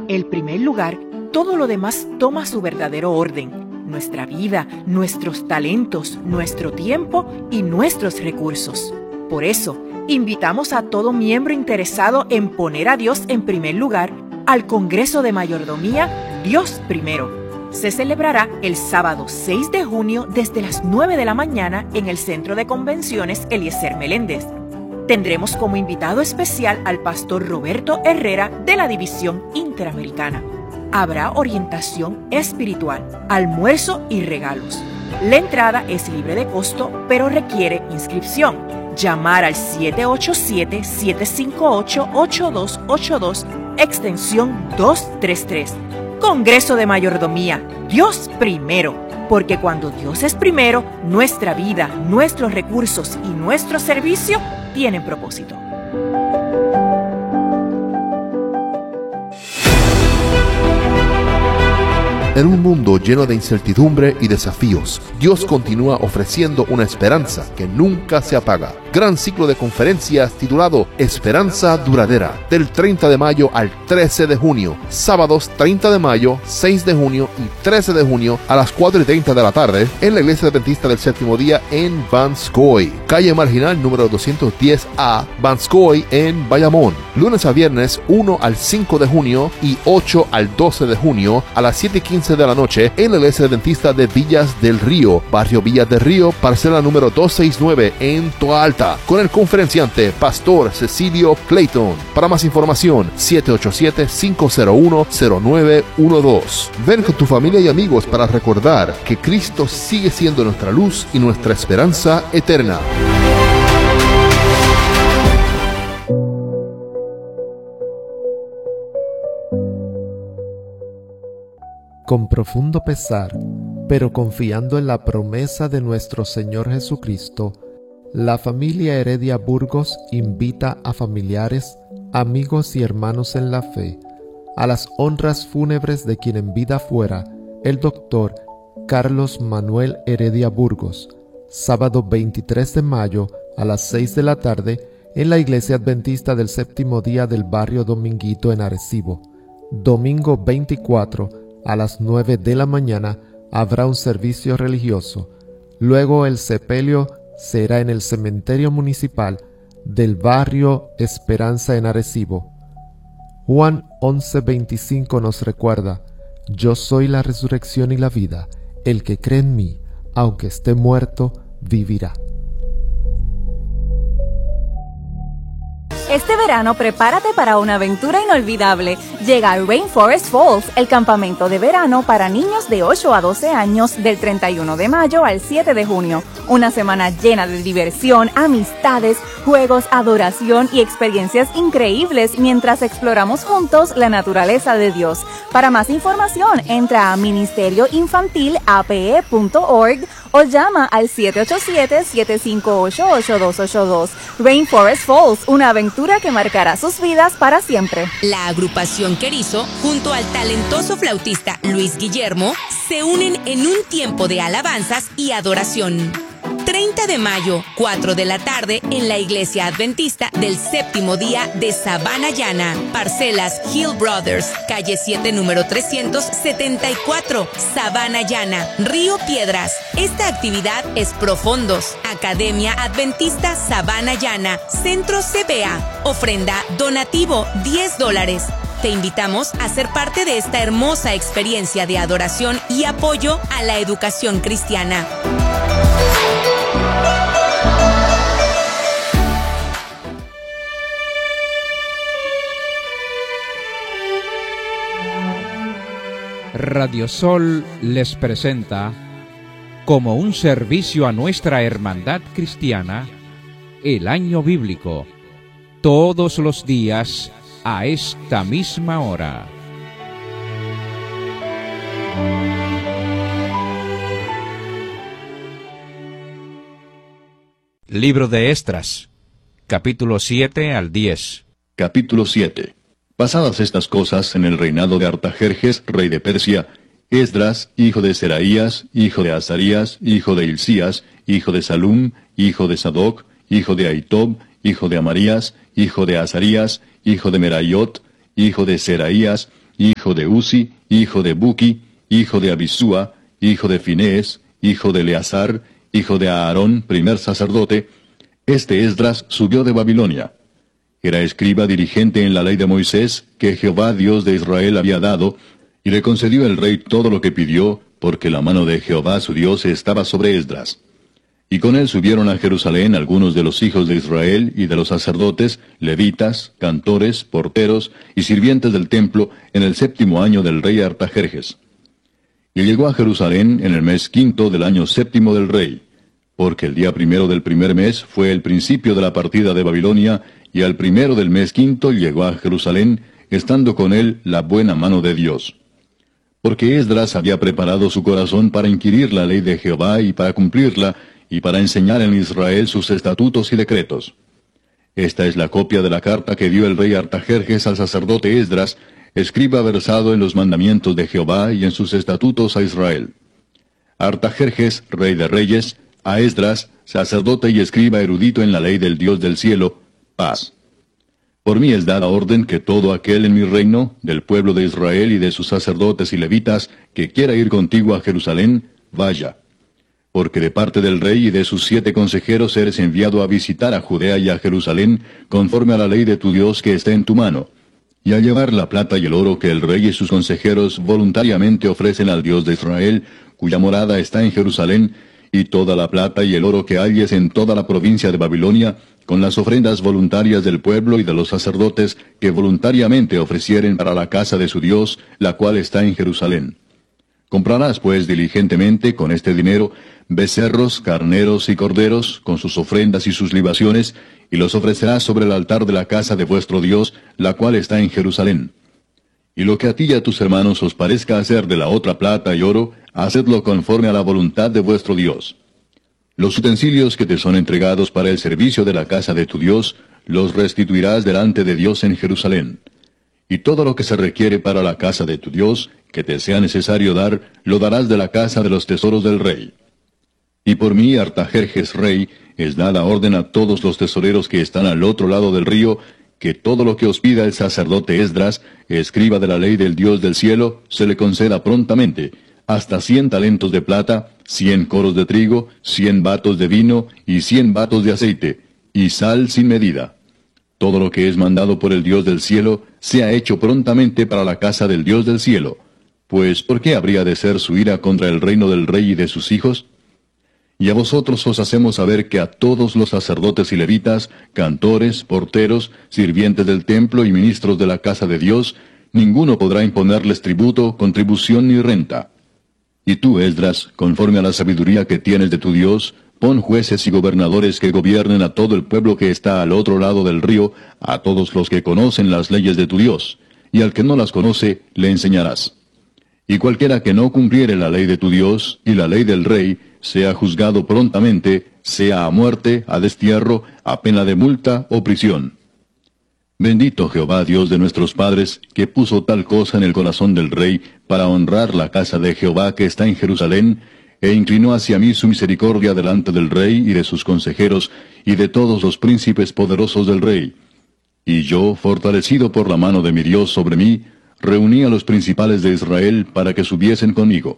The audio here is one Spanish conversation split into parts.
el primer lugar, todo lo demás toma su verdadero orden. Nuestra vida, nuestros talentos, nuestro tiempo y nuestros recursos. Por eso, invitamos a todo miembro interesado en poner a Dios en primer lugar al Congreso de Mayordomía Dios Primero. Se celebrará el sábado 6 de junio desde las 9 de la mañana en el Centro de Convenciones Eliezer Meléndez. Tendremos como invitado especial al pastor Roberto Herrera de la División Interamericana. Habrá orientación espiritual, almuerzo y regalos. La entrada es libre de costo, pero requiere inscripción. Llamar al 787-758-8282, extensión 233. Congreso de Mayordomía, Dios primero. Porque cuando Dios es primero, nuestra vida, nuestros recursos y nuestro servicio tienen propósito. En un mundo lleno de incertidumbre y desafíos, Dios continúa ofreciendo una esperanza que nunca se apaga. Gran ciclo de conferencias titulado Esperanza Duradera, del 30 de mayo al 13 de junio, sábados 30 de mayo, 6 de junio y 13 de junio a las 4:30 de la tarde en la Iglesia Adventista del Séptimo Día en Vanscoy, calle Marginal número 210A, Vanscoy en Bayamón. Lunes a viernes 1 al 5 de junio y 8 al 12 de junio a las 7:15 de la noche en la Iglesia Adventista de Villas del Río, barrio Villas del Río, parcela número 269 en Toa Alta, con el conferenciante Pastor Cecilio Clayton. Para más información, 787-501-0912. Ven con tu familia y amigos para recordar que Cristo sigue siendo nuestra luz y nuestra esperanza eterna. Con profundo pesar, pero confiando en la promesa de nuestro Señor Jesucristo, la familia Heredia Burgos invita a familiares, amigos y hermanos en la fe a las honras fúnebres de quien en vida fuera el doctor Carlos Manuel Heredia Burgos, sábado 23 de mayo a las 6 de la tarde en la Iglesia Adventista del Séptimo Día del barrio Dominguito en Arecibo. Domingo 24 a las 9 de la mañana habrá un servicio religioso. Luego el sepelio será en el cementerio municipal del barrio Esperanza en Arecibo. Juan 11:25 nos recuerda: yo soy la resurrección y la vida. El que cree en mí, aunque esté muerto, vivirá. Este verano prepárate para una aventura inolvidable. Llega Rainforest Falls, el campamento de verano para niños de 8 a 12 años del 31 de mayo al 7 de junio. Una semana llena de diversión, amistades, juegos, adoración y experiencias increíbles mientras exploramos juntos la naturaleza de Dios. Para más información, entra a ministerioinfantilape.org o llama al 787-758-8282. Rainforest Falls, una aventura que marcará sus vidas para siempre. La agrupación Querizo, junto al talentoso flautista Luis Guillermo, se unen en un tiempo de alabanzas y adoración. 30 de mayo, 4 de la tarde, en la Iglesia Adventista del Séptimo Día de Sabana Llana, parcelas Hill Brothers, calle 7, número 374, Sabana Llana, Río Piedras. Esta actividad es Profondos, Academia Adventista Sabana Llana, Centro CBA, ofrenda donativo $10. Te invitamos a ser parte de esta hermosa experiencia de adoración y apoyo a la educación cristiana. Radio Sol les presenta, como un servicio a nuestra hermandad cristiana, el año bíblico, todos los días a esta misma hora. Libro de Esdras, capítulo 7 al 10. Capítulo 7. Pasadas estas cosas, en el reinado de Artajerjes, rey de Persia, Esdras, hijo de Seraías, hijo de Azarías, hijo de Hilcías, hijo de Salum, hijo de Sadoc, hijo de Ahitob, hijo de Amarías, hijo de Azarías, hijo de Meraiot, hijo de Seraías, hijo de Uzi, hijo de Buki, hijo de Abisúa, hijo de Finés, hijo de Eleazar, hijo de Aarón, primer sacerdote. Este Esdras subió de Babilonia. Era escriba dirigente en la ley de Moisés, que Jehová Dios de Israel había dado, y le concedió el rey todo lo que pidió, porque la mano de Jehová su Dios estaba sobre Esdras. Y con él subieron a Jerusalén algunos de los hijos de Israel y de los sacerdotes, levitas, cantores, porteros y sirvientes del templo en el 7º año del rey Artajerjes. Y llegó a Jerusalén en el mes 5 del año 7 del rey, porque el día 1 del primer mes fue el principio de la partida de Babilonia, y al 1 del mes 5 llegó a Jerusalén, estando con él la buena mano de Dios. Porque Esdras había preparado su corazón para inquirir la ley de Jehová y para cumplirla, y para enseñar en Israel sus estatutos y decretos. Esta es la copia de la carta que dio el rey Artajerjes al sacerdote Esdras, escriba versado en los mandamientos de Jehová y en sus estatutos a Israel. Artajerjes, rey de reyes, a Esdras, sacerdote y escriba erudito en la ley del Dios del cielo, paz. Por mí es dada orden que todo aquel en mi reino, del pueblo de Israel y de sus sacerdotes y levitas, que quiera ir contigo a Jerusalén, vaya. Porque de parte del rey y de sus 7 consejeros eres enviado a visitar a Judea y a Jerusalén, conforme a la ley de tu Dios que está en tu mano, y a llevar la plata y el oro que el rey y sus consejeros voluntariamente ofrecen al Dios de Israel, cuya morada está en Jerusalén, y toda la plata y el oro que halles en toda la provincia de Babilonia, con las ofrendas voluntarias del pueblo y de los sacerdotes que voluntariamente ofrecieren para la casa de su Dios, la cual está en Jerusalén. Comprarás, pues, diligentemente con este dinero becerros, carneros y corderos, con sus ofrendas y sus libaciones, y los ofrecerás sobre el altar de la casa de vuestro Dios, la cual está en Jerusalén. Y lo que a ti y a tus hermanos os parezca hacer de la otra plata y oro, hacedlo conforme a la voluntad de vuestro Dios. Los utensilios que te son entregados para el servicio de la casa de tu Dios, los restituirás delante de Dios en Jerusalén. Y todo lo que se requiere para la casa de tu Dios, que te sea necesario dar, lo darás de la casa de los tesoros del rey. Y por mí, Artajerjes rey, es dada orden a todos los tesoreros que están al otro lado del río, que todo lo que os pida el sacerdote Esdras, escriba de la ley del Dios del cielo, se le conceda prontamente, hasta 100 talentos de plata, 100 coros de trigo, 100 batos de vino y 100 batos de aceite, y sal sin medida. Todo lo que es mandado por el Dios del cielo, sea hecho prontamente para la casa del Dios del cielo. Pues, ¿por qué habría de ser su ira contra el reino del rey y de sus hijos? Y a vosotros os hacemos saber que a todos los sacerdotes y levitas, cantores, porteros, sirvientes del templo y ministros de la casa de Dios, ninguno podrá imponerles tributo, contribución ni renta. Y tú, Esdras, conforme a la sabiduría que tienes de tu Dios, pon jueces y gobernadores que gobiernen a todo el pueblo que está al otro lado del río, a todos los que conocen las leyes de tu Dios, y al que no las conoce, le enseñarás. Y cualquiera que no cumpliere la ley de tu Dios y la ley del rey, sea juzgado prontamente, sea a muerte, a destierro, a pena de multa o prisión. Bendito Jehová Dios de nuestros padres, que puso tal cosa en el corazón del rey, para honrar la casa de Jehová que está en Jerusalén, e inclinó hacia mí su misericordia delante del rey y de sus consejeros, y de todos los príncipes poderosos del rey. Y yo, fortalecido por la mano de mi Dios sobre mí, reuní a los principales de Israel para que subiesen conmigo.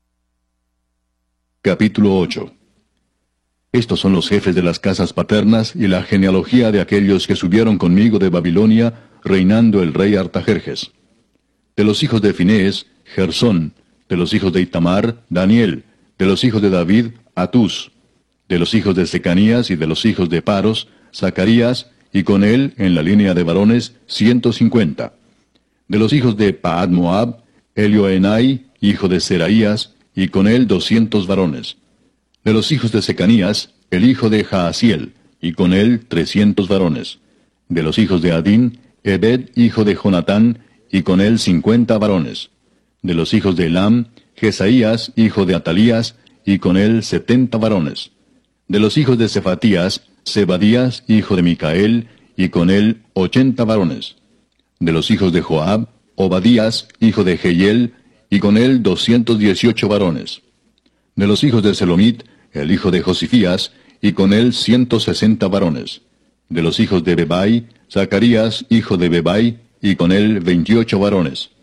Capítulo 8. Estos son los jefes de las casas paternas y la genealogía de aquellos que subieron conmigo de Babilonia, reinando el rey Artajerjes. De los hijos de Finés, Gersón; de los hijos de Itamar, Daniel; de los hijos de David, Atús; de los hijos de Secanías y de los hijos de Paros, Zacarías, y con él, en la línea de varones, 150. De los hijos de Paad Moab, Elioenai, hijo de Seraías, y con él 200 varones. De los hijos de Secanías, el hijo de Jaasiel, y con él 300 varones. De los hijos de Adín, Ebed, hijo de Jonatán, y con él 50 varones. De los hijos de Elam, Jesaías, hijo de Atalías, y con él 70 varones. De los hijos de Cefatías, Zebadías, hijo de Micael, y con él 80 varones. De los hijos de Joab, Obadías, hijo de Jehiel, y con él 218 varones. De los hijos de Selomit, el hijo de Josifías, y con él 160 varones. De los hijos de Bebai, Zacarías, hijo de Bebai, y con él 28 varones.